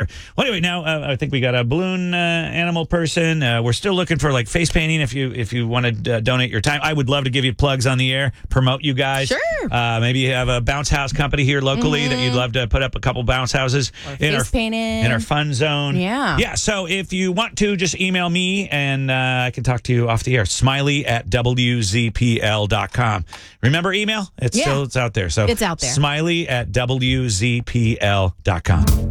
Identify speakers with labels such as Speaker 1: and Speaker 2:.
Speaker 1: there. Well, anyway, now I think we got a balloon animal person. We're still looking for like face painting. If you want to donate your time, I would love to give you plugs on the air, promote you guys.
Speaker 2: Sure.
Speaker 1: Maybe you have a bounce house company here locally that you'd love to put up a couple bounce houses in our fun zone.
Speaker 2: Yeah.
Speaker 1: So if you want to, just email me and I can talk to you off the air. Smiley@WZPL.com. Remember email? It's out there. So
Speaker 2: it's out there.
Speaker 1: Smiley@WZPL.com.